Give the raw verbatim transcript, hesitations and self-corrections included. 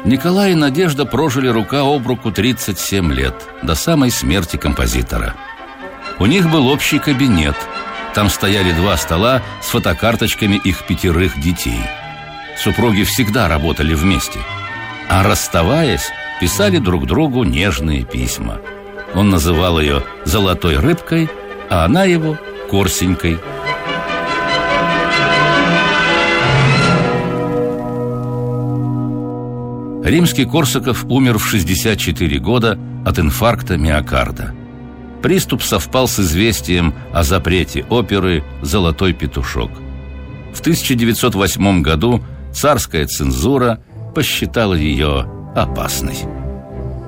Николай и Надежда прожили рука об руку тридцать семь лет, до самой смерти композитора. У них был общий кабинет. Там стояли два стола с фотокарточками их пятерых детей. Супруги всегда работали вместе, а расставаясь, писали друг другу нежные письма. Он называл ее «золотой рыбкой», а она его «Корсенькой». Римский-Корсаков умер в шестьдесят четыре года от инфаркта миокарда. Приступ совпал с известием о запрете оперы «Золотой петушок». В тысяча девятьсот восьмом году царская цензура посчитала ее опасной.